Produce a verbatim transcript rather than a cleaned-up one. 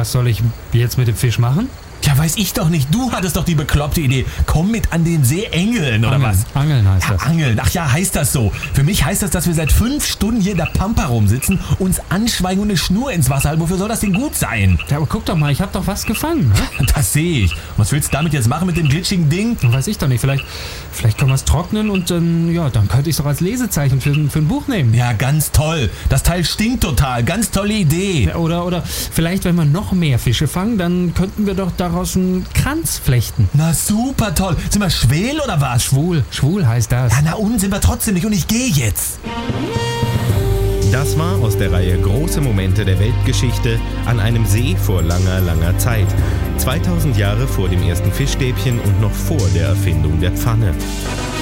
was soll ich jetzt mit dem Fisch machen? Ja, weiß ich doch nicht. Du hattest doch die bekloppte Idee. Komm mit an den See Engeln, oder Angeln. was? Angeln heißt Ja, das. Angeln. Ach ja, heißt das so. Für mich heißt das, dass wir seit fünf Stunden hier in der Pampa rumsitzen, uns anschweigen und eine Schnur ins Wasser halten. Wofür soll das denn gut sein? Ja, aber guck doch mal, ich hab doch was gefangen. Ne? Das sehe ich. Was willst du damit jetzt machen mit dem glitschigen Ding? Weiß ich doch nicht. Vielleicht, vielleicht können wir es trocknen und dann, ja, dann könnte ich es doch als Lesezeichen für, für ein Buch nehmen. Ja, ganz toll. Das Teil stinkt total. Ganz tolle Idee. Ja, Oder, oder vielleicht, wenn wir noch mehr Fische fangen, dann könnten wir doch daraus einen Kranz flechten. Na super toll. Sind wir schwul oder was? Schwul, schwul heißt das. Ja, na und sind wir trotzdem nicht und ich gehe jetzt. Das war aus der Reihe Große Momente der Weltgeschichte an einem See vor langer, langer Zeit. zweitausend Jahre vor dem ersten Fischstäbchen und noch vor der Erfindung der Pfanne.